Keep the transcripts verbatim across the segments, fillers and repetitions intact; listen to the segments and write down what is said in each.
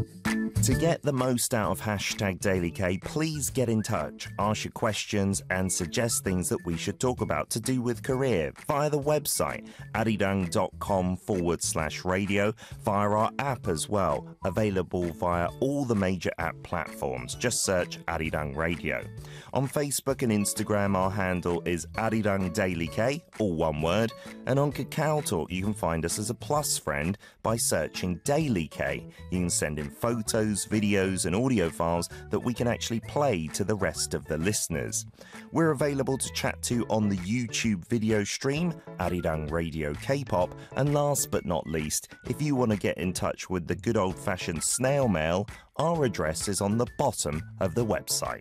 To get the most out of hashtag Daily K, please get in touch, ask your questions and suggest things that we should talk about to do with career via the website arirang.com forward slash radio, via our app as well, available via all the major app platforms. Just search Arirang Radio. On Facebook and Instagram, our handle is Arirang Daily K, all one word, and on Kakao Talk, you can find us as a plus friend by searching Daily K. You can send in photos, videos and audio files that we can actually play to the rest of the listeners. We're available to chat to on the YouTube video stream, Arirang Radio K-pop, and last but not least, if you want to get in touch with the good old-fashioned snail mail, our address is on the bottom of the website.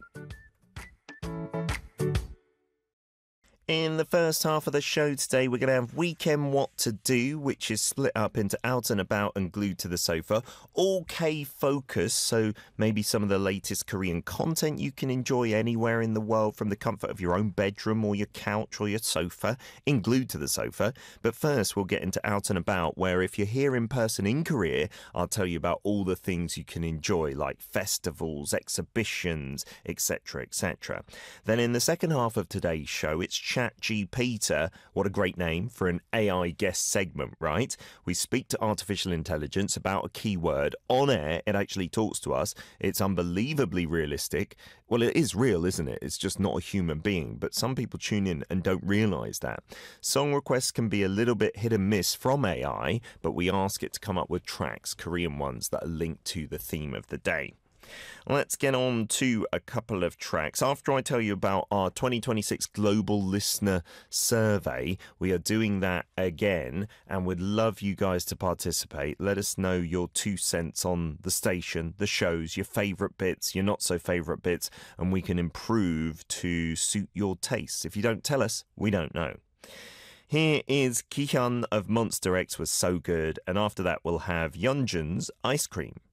In the first half of the show today, we're going to have Weekend What to Do, which is split up into Out and About and Glued to the Sofa. All K-focus, so maybe some of the latest Korean content you can enjoy anywhere in the world from the comfort of your own bedroom or your couch or your sofa, in Glued to the Sofa. But first, we'll get into Out and About, where if you're here in person in Korea, I'll tell you about all the things you can enjoy, like festivals, exhibitions, et cetera, et cetera. Then in the second half of today's show, it's ChatGPT. What a great name for an A I guest segment, right? We speak to artificial intelligence about a keyword. On air, it actually talks to us. It's unbelievably realistic. Well, it is real, isn't it? It's just not a human being. But some people tune in and don't realize that. Song requests can be a little bit hit and miss from A I, but we ask it to come up with tracks, Korean ones, that are linked to the theme of the day. Let's get on to a couple of tracks. After I tell you about our twenty twenty-six Global Listener Survey, we are doing that again and would love you guys to participate. Let us know your two cents on the station, the shows, your favourite bits, your not so favourite bits, and we can improve to suit your tastes. If you don't tell us, we don't know. Here is Kihyun of Monster X was so good, and after that we'll have Yeonjun's Ice Cream.